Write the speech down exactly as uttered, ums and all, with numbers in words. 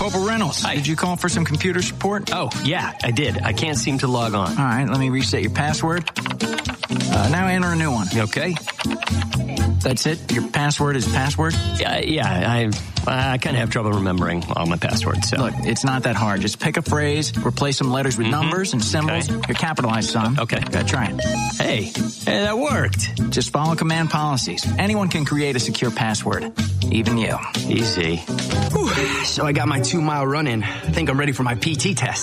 Corporal Reynolds, Hi. did you call for some computer support? Oh, yeah, I did. I can't seem to log on. All right, let me reset your password. Uh, now enter a new one. Okay? That's it? Your password is password? Yeah, yeah, I I kind of have trouble remembering all my passwords, so. Look, it's not that hard. Just pick a phrase, replace some letters with Mm-hmm. numbers and symbols. Okay. You're capitalized some. Okay. Uh, try it. Hey, hey, that worked. Just follow command policies. Anyone can create a secure password. Even you. Easy. Whew. So I got my two-mile run in. I think I'm ready for my P T test.